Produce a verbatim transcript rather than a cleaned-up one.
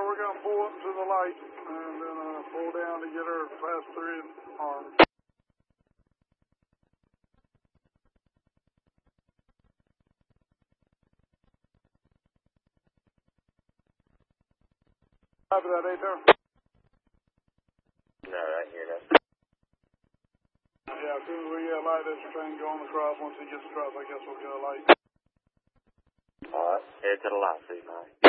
we're going to pull up to the light and then uh, pull down to get her pass through arms. Copy that, eight there. No, right here, that's... Yeah, as soon as we get a light, this train going across. Once he gets across, I guess we'll get a light. Alright, head to the light, see, Mike.